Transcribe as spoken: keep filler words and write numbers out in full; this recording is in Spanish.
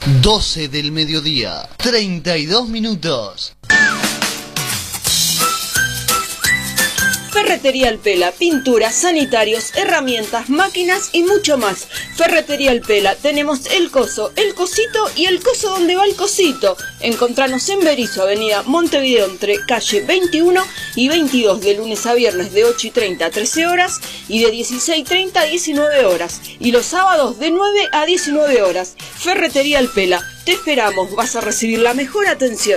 doce del mediodía, treinta y dos minutos. Ferretería El Pela, pinturas, sanitarios, herramientas, máquinas y mucho más. Ferretería El Pela, tenemos el coso, el cosito y el coso donde va el cosito. Encontranos en Berizo, avenida Montevideo, entre calle veintiuno y veintidós, de lunes a viernes de ocho y treinta a trece horas y de dieciséis y treinta a diecinueve horas. Y los sábados de nueve a diecinueve horas. Ferretería El Pela, te esperamos, vas a recibir la mejor atención.